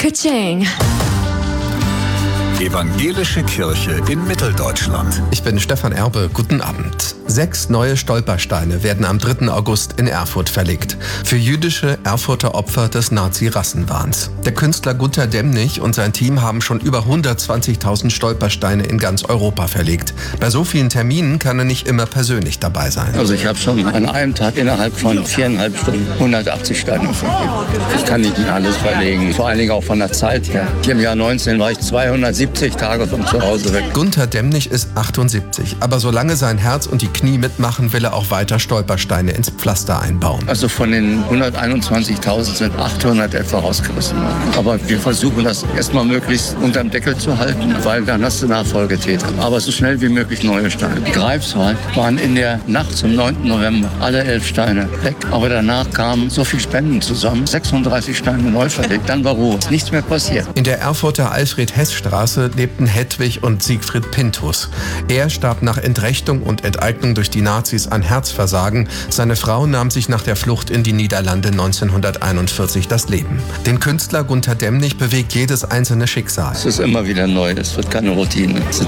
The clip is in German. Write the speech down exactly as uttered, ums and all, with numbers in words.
Ka-ching. Evangelische Kirche in Mitteldeutschland. Ich bin Stefan Erbe, guten Abend. Sechs neue Stolpersteine werden am dritten August in Erfurt verlegt. Für jüdische Erfurter Opfer des Nazi-Rassenwahns. Der Künstler Gunter Demnig und sein Team haben schon über hundertzwanzigtausend Stolpersteine in ganz Europa verlegt. Bei so vielen Terminen kann er nicht immer persönlich dabei sein. Also ich habe schon an einem Tag innerhalb von viereinhalb Stunden hundertachtzig Steine verlegt. Ich kann nicht alles verlegen, vor allen Dingen auch von der Zeit her. Hier im Jahr neunzehn war ich zweihundertsiebzig Tage von zu Hause weg. Gunter Demnig ist achtundsiebzig, aber solange sein Herz und die Knie mitmachen, will er auch weiter Stolpersteine ins Pflaster einbauen. Also von den hunderteinundzwanzigtausend sind achthundert etwa rausgerissen worden. Aber wir versuchen das erstmal möglichst unterm Deckel zu halten, weil dann hast du Nachfolgetäter. Aber so schnell wie möglich neue Steine. In Greifswald waren in der Nacht zum neunten November alle elf Steine weg. Aber danach kamen so viele Spenden zusammen, sechsunddreißig Steine neu verlegt. Dann war Ruhe. Ist nichts mehr passiert. In der Erfurter Alfred-Hess-Straße lebten Hedwig und Siegfried Pinthus. Er starb nach Entrechtung und Enteignung durch die Nazis an Herzversagen. Seine Frau nahm sich nach der Flucht in die Niederlande neunzehnhunderteinundvierzig das Leben. Den Künstler Gunter Demnig bewegt jedes einzelne Schicksal. Es ist immer wieder neu. Es wird keine Routine.